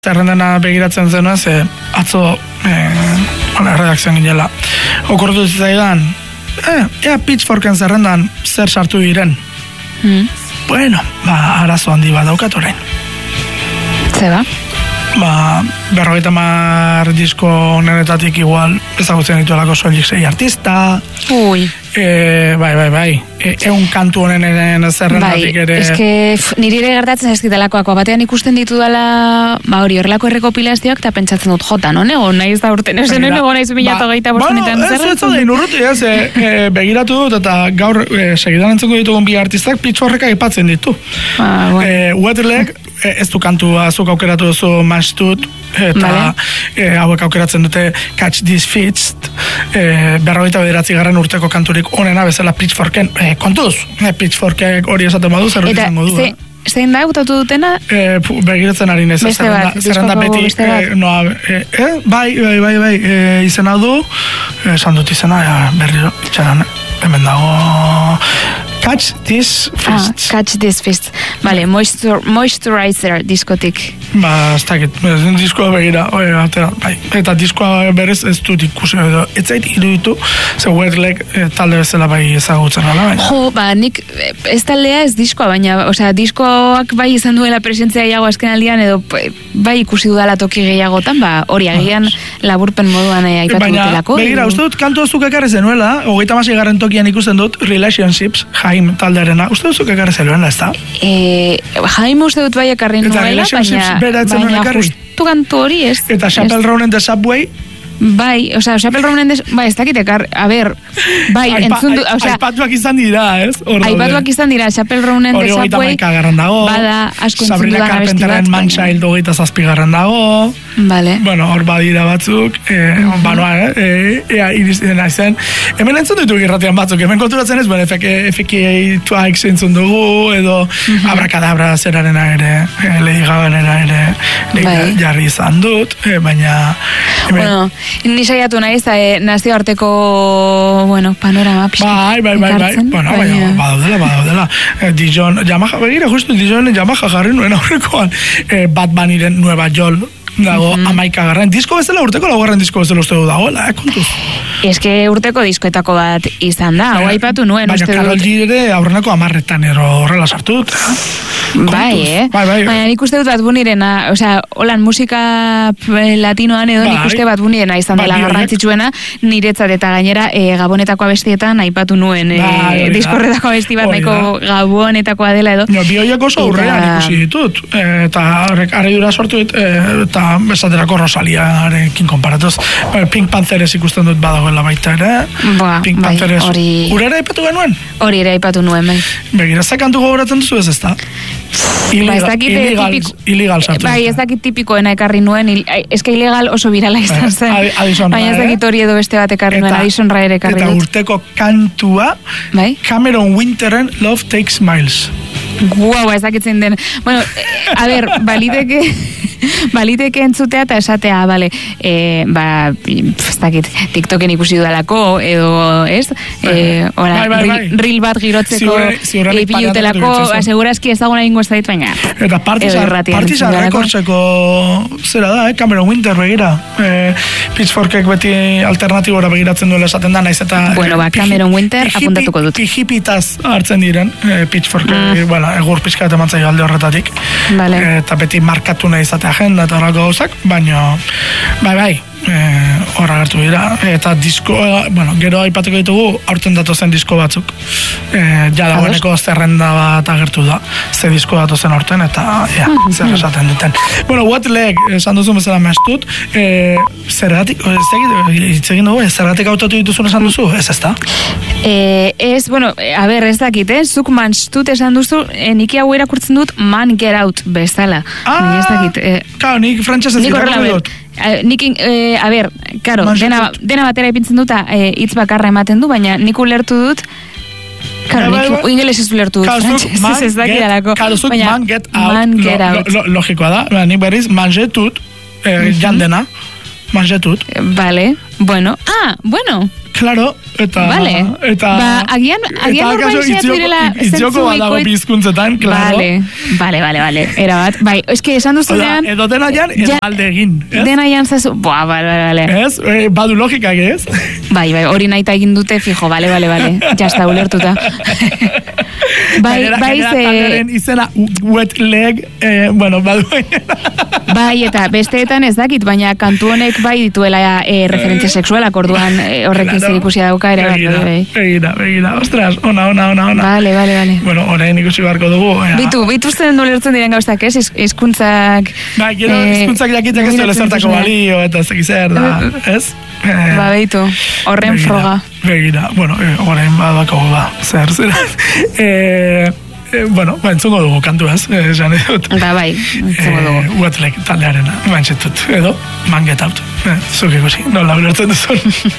Zerrendana begiratzen zenuen, atzo redakzioan ginela. Okurtu zitzaidan, ea Pitchforken zerrendan zer sartu diren. Bueno, arazo handi bat daukat orain. Zeba? 50 disko honenetatik igual ezagutzen dituelako soilik 6 artista. Ui. Bai. Eun kantu honen zerrendatik ere. Eske niri ere gertatzen zaizkitalakoako batean ikusten ditu dela, hori horrelako errekopilazioak eta pentsatzen dut jota, no? Nego naiz da urten, esen nego naiz 2025 zerren. Begiratu dut eta gaur segidan entzuko ditugun bi artistak Pitchforkek aipatzen ditu. Wetleg ez du kantua zuk aukeratu duzu Mastut eta hauek aukeratzen dute Catch This Fist 49. urteko kanturik onena bezala Pitchforken kontuz, Pitchforkek hori esaten badu zer izango du. Zein da hautatu dutena? Begiratzen ari nez zerrenda beti bai izena du esan dut izena berriro itxaran hemen dago Catch This Fist. Catch This Fist. Vale, Moisturizer diskotik. Ez dakit, diskoa begira, bai. Eta diskoa berez ez dut ikusi, ez zait iruditu, ze Wetleg talde bezala bai ezagutzen ala, baina. Jo, nik ez taldea ez diskoa, baina, diskoak bai izan duela presentzia gehiago azken aldian, edo bai ikusi dudala toki gehiagotan, hori agian laburpen moduan aipatu dutelako. Baina, begira, uste dut kantu zuk ekarri zenuela, 36. tokian ikusten dut Relationships, Jaime taldearena, uste dut zuk ekarri zenuela, ez da? Jaime uste dut bai ekarri nuela, baina justu kantu hori ez. Eta Chappell Roan and the Subway? Bai, Chappell Roan and the Subway, ez dakit bai, entzun du, aipatuak izan dira, ez? Aipatuak izan dira, Chappell Roan and the Subway, bada, asko entzun dudan abesti bat. Sabrina Carpenterren Man-Child 27. dago. Vale. Bueno, hor badira batzuk, iristen naizen. Hemen entzun ditu irratian batzuk, hemen konturatzen ez, FKA Twice entzun dugu, edo Abracadabra zerarena ere, Lady Gaga-ena ere, jarri izan dut, baina... Bueno, ni saiatu naiz, nazioarteko, panorama pixka. Bai. Bueno, badaudela. Dijon, Yamaha, begira, justu Dijon Yamaha jarri nuen aurrekoan, Bad Bunnyren Nueva York dago 11. disko bezala urteko 4. disko bezala uste du dagoela, kontuz. Eske urteko diskoetako bat izan da, hau aipatu nuen uste dut. Baina Karol G ere aurreneko 10etan horrela sartu dut. Bai. Baina nik uste dut Bad Bunnyrena, holan musika latinoan edo nik uste Bad Bunnyrena izan dela garrantzitsuena, niretzat eta gainera Gabonetako abestietan aipatu nuen diskorretako abesti bat nahiko Gabonetakoa dela edo. Bi horiek oso aurrean ikusi ditut, eta harridura sortu dit, eta besaterako Rosaliarekin konparatuz. Pink Panthers ikusten dut badagoela baita ere. Pink Panthers. Ura ere aipatu genuen? Hori ere aipatu nuen, bai. Begira, ez kantu gogoratzen duzu ez da? Illegal sartu. Bai, ez dakit tipikoena ekarri nuen, eske ilegal oso virala izan zen. Baina ez dakit hori edo beste bat ekarri nuen, Addison Rae ekarri dut. Eta urteko kantua, Cameron Winteren Love Takes Miles. Guau, ez dakitzen den. Bueno, a ber, baliteke entzutea eta esatea, bale, ez dakit, TikToken ikusi dudalako, edo, ez? Reel bat girotzeko epilutelako, segurazki ezaguna ingo ez da dit, baina. Eta Partizan Recordseko zera da, Cameron Winter begira. Pitchforkek beti alternatibora begiratzen duela esaten da, naiz eta... Bueno, Cameron Winter apuntatuko dut. Hipitaz hartzen diren, Pitchforkek, egur pixka eta mantzai alde horretatik. Eta beti markatu nahi izatea agenda eta horrako gauzak, baina bai, horra gertu dira, eta disko, gero aipatuko ditugu, aurten datozen disko batzuk, dagoeneko zerrenda bat agertu da, ze disko datozen aurten, eta zer esaten duten. Bueno, Wetleg, esan duzun bezala Mastut, zergatik, itzegin dugu, zergatik hautatu dituzun esan duzu, ez da? Ez, a ber, ez dakit, zuk Mastut esan duzu, nik hau irakurtzen dut Man Get Out bezala. Ez dakit. Claro, nik frantxasez irakurtzen dut. A ber, karo, dena batera ipintzen duta hitz bakarra ematen du, baina nik ulertu dut, karo, nik ingeles ez ulertu dut, frantxez ez dakidalako. Karo, zuk Man Get Out, logikoa da, nik berriz, manjetut, jandena, manjetut. Vale, bueno, Claro, eta... Vale. Agian norbait zeatu direla Itzioko badago bizkuntzetan, claro. Vale. Era bat. Bai, eske esan duzunean... Edo denaian, alde egin. Denaian zazu... Vale. Ez? Badu logikak, ez? Bai, hori naita egin dute, fijo, vale. Jasta, ulertuta. Bai, ze... Izena, wet leg, badu... Bai, eta besteetan ez dakit, baina kantu honek bai dituela referentzia sexualak, orduan horrekin zer ikusia dauka ere. Begira, ostras, ona. Vale. Bueno, orain ikusi beharko dugu. Bitu zen ulertzen diren gauztak, ez? Hizkuntzak... Bai, gero hizkuntzak jakitek ez duela zertako balio, eta ez zer da, ez? Beitu, horren froga. Begira, orain badako da, zer. Entzungo dugu kantu ez, esan edut. Bai, entzungo dugu. Wet leg taldearena, bantzetut, edo, man get out. Zuk ikusi, nola ulertzen duzun.